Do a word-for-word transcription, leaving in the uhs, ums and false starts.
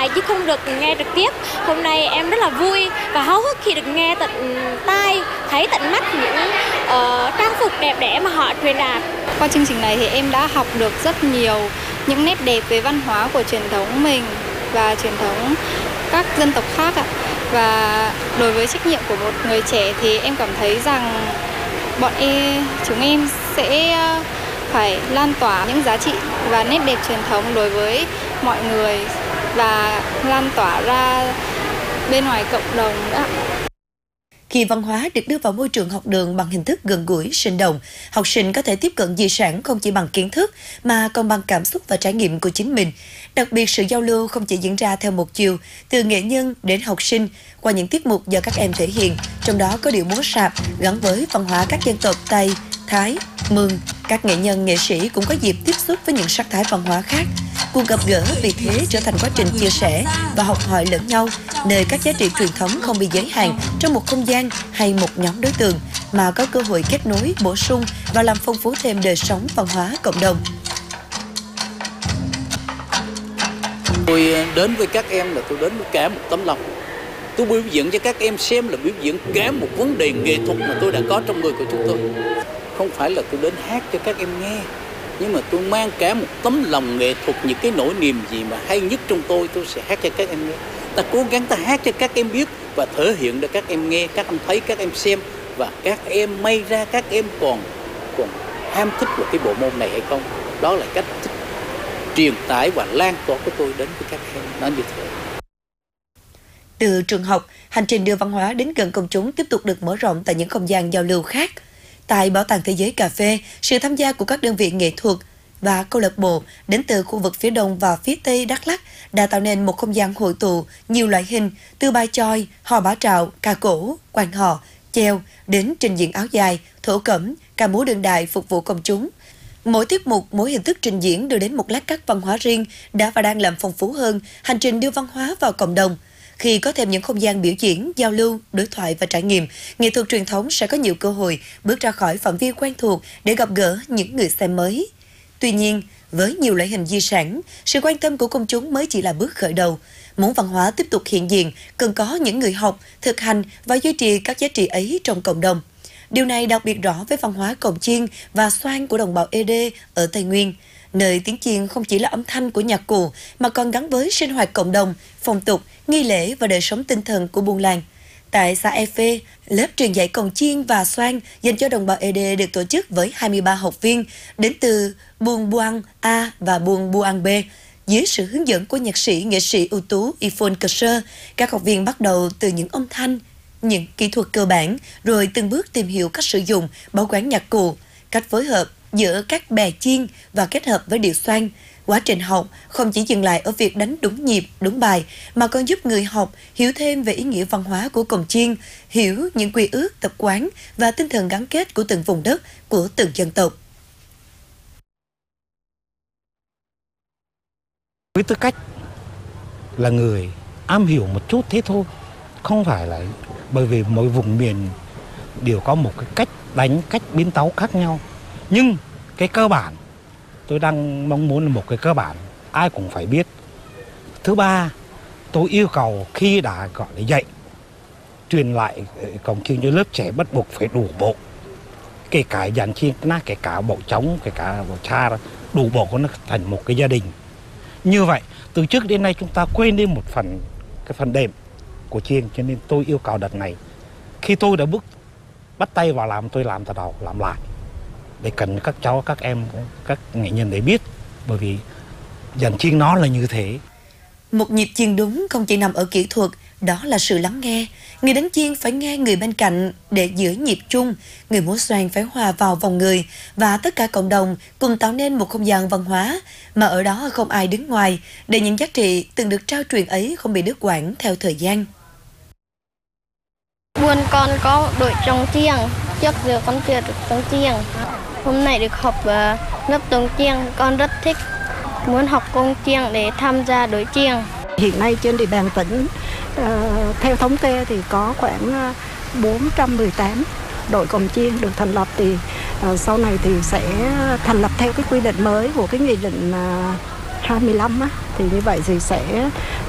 chứ không được nghe trực tiếp. Hôm nay em rất là vui và háo hức khi được nghe tận tai, thấy tận mắt những uh, trang phục đẹp đẽ mà họ truyền đạt. Qua chương trình này thì em đã học được rất nhiều những nét đẹp về văn hóa của truyền thống mình và truyền thống các dân tộc khác ạ. Và đối với trách nhiệm của một người trẻ thì em cảm thấy rằng bọn em, chúng em sẽ phải lan tỏa những giá trị và nét đẹp truyền thống đối với mọi người và lan tỏa ra bên ngoài cộng đồng nữa. Khi văn hóa được đưa vào môi trường học đường bằng hình thức gần gũi, sinh động, học sinh có thể tiếp cận di sản không chỉ bằng kiến thức mà còn bằng cảm xúc và trải nghiệm của chính mình. Đặc biệt, sự giao lưu không chỉ diễn ra theo một chiều, từ nghệ nhân đến học sinh, qua những tiết mục do các em thể hiện, trong đó có điệu múa sạp gắn với văn hóa các dân tộc Tây, Thái, Mường. Các nghệ nhân, nghệ sĩ cũng có dịp tiếp xúc với những sắc thái văn hóa khác. Cuộc gặp gỡ vì thế trở thành quá trình chia sẻ và học hỏi lẫn nhau, nơi các giá trị truyền thống không bị giới hạn trong một không gian hay một nhóm đối tượng, mà có cơ hội kết nối, bổ sung và làm phong phú thêm đời sống văn hóa cộng đồng. Tôi đến với các em là tôi đến với cả một tấm lòng. Tôi biểu diễn cho các em xem là biểu diễn cả một vấn đề nghệ thuật mà tôi đã có trong người của chúng tôi. Không phải là tôi đến hát cho các em nghe, nhưng mà tôi mang cả một tấm lòng nghệ thuật, những cái nỗi niềm gì mà hay nhất trong tôi, tôi sẽ hát cho các em nghe. Ta cố gắng ta hát cho các em biết và thể hiện để các em nghe, các em thấy, các em xem, và các em may ra các em còn còn ham thích vào cái bộ môn này hay không. Đó là cách thức truyền tải và lan tỏa của tôi đến với các em, nó như thế. Từ trường học, hành trình đưa văn hóa đến gần công chúng tiếp tục được mở rộng tại những không gian giao lưu khác. Tại Bảo tàng Thế giới Cà phê, sự tham gia của các đơn vị nghệ thuật và câu lạc bộ đến từ khu vực phía đông và phía tây Đắk Lắk đã tạo nên một không gian hội tụ nhiều loại hình, từ bài chòi, hò bá trạo, ca cổ, quan họ, chèo đến trình diễn áo dài, thổ cẩm, ca múa đương đại phục vụ công chúng. Mỗi tiết mục, mỗi hình thức trình diễn đưa đến một lát cắt văn hóa riêng đã và đang làm phong phú hơn hành trình đưa văn hóa vào cộng đồng. Khi có thêm những không gian biểu diễn, giao lưu, đối thoại và trải nghiệm, nghệ thuật truyền thống sẽ có nhiều cơ hội bước ra khỏi phạm vi quen thuộc để gặp gỡ những người xem mới. Tuy nhiên, với nhiều loại hình di sản, sự quan tâm của công chúng mới chỉ là bước khởi đầu. Muốn văn hóa tiếp tục hiện diện, cần có những người học, thực hành và duy trì các giá trị ấy trong cộng đồng. Điều này đặc biệt rõ với văn hóa cồng chiêng và xoan của đồng bào Ê Đê ở Tây Nguyên, nơi tiếng chiêng không chỉ là âm thanh của nhạc cụ mà còn gắn với sinh hoạt cộng đồng, phong tục, nghi lễ và đời sống tinh thần của buôn làng. Tại xã E Phê, lớp truyền dạy cồng chiêng và xoan dành cho đồng bào Ê Đê được tổ chức với hai mươi ba học viên đến từ Buôn Buang A và Buôn Buang B. Dưới sự hướng dẫn của nhạc sĩ, nghệ sĩ ưu tú Yvonne Cơ Sơ, các học viên bắt đầu từ những âm thanh, những kỹ thuật cơ bản, rồi từng bước tìm hiểu cách sử dụng, bảo quản nhạc cụ, cách phối hợp giữa các bè chiêng và kết hợp với điệu xoan. Quá trình học không chỉ dừng lại ở việc đánh đúng nhịp, đúng bài, mà còn giúp người học hiểu thêm về ý nghĩa văn hóa của cồng chiêng, hiểu những quy ước, tập quán và tinh thần gắn kết của từng vùng đất, của từng dân tộc. Với tư cách là người am hiểu một chút thế thôi, không phải là bởi vì mỗi vùng miền đều có một cái cách đánh, cách biến tấu khác nhau. Nhưng cái cơ bản, tôi đang mong muốn là một cái cơ bản ai cũng phải biết. Thứ ba, tôi yêu cầu khi đã gọi là dạy, truyền lại cồng chiêng cho lớp trẻ bắt buộc phải đủ bộ. Kể cả dàn chiêng, kể cả bộ trống, kể cả bộ cha, đủ bộ của nó thành một cái gia đình. Như vậy, từ trước đến nay chúng ta quên đi một phần cái phần đệm của chiêng, cho nên tôi yêu cầu đợt này khi tôi đã bước bắt tay vào làm, tôi làm từ đầu, làm lại để cần các cháu, các em, các nghệ nhân để biết, bởi vì dàn chiêng nó là như thế. Một nhịp chiêng đúng không chỉ nằm ở kỹ thuật, đó là sự lắng nghe. Người đánh chiêng phải nghe người bên cạnh để giữ nhịp chung, người múa xoan phải hòa vào vòng người, và tất cả cộng đồng cùng tạo nên một không gian văn hóa mà ở đó không ai đứng ngoài, để những giá trị từng được trao truyền ấy không bị đứt quãng theo thời gian. Buôn con có đội trống chiêng, trước giờ con chưa được trống chiêng. Hôm nay được học uh, lớp trống chiêng, con rất thích, muốn học công chiêng để tham gia đội chiêng. Hiện nay trên địa bàn tỉnh, uh, theo thống kê thì có khoảng bốn trăm mười tám đội cồng chiêng được thành lập, thì uh, sau này thì sẽ thành lập theo cái quy định mới của cái nghị định uh, hai mươi lăm á, thì như vậy thì sẽ